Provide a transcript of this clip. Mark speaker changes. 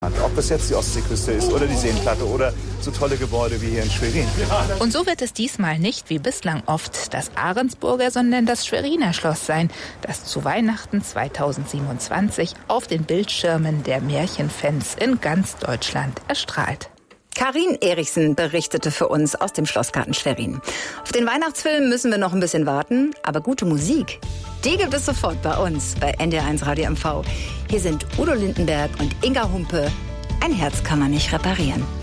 Speaker 1: Land. Ob das jetzt die Ostseeküste ist oder die Seenplatte oder so tolle Gebäude wie hier in Schwerin.
Speaker 2: Und so wird es diesmal nicht wie bislang oft das Ahrensburger, sondern das Schweriner Schloss sein, das zu Weihnachten 2027 auf den Bildschirmen der Märchenfans in ganz Deutschland erstrahlt.
Speaker 3: Karin Erichsen berichtete für uns aus dem Schlossgarten Schwerin. Auf den Weihnachtsfilm müssen wir noch ein bisschen warten, aber gute Musik, die gibt es sofort bei uns, bei NDR1 Radio MV. Hier sind Udo Lindenberg und Inga Humpe. Ein Herz kann man nicht reparieren.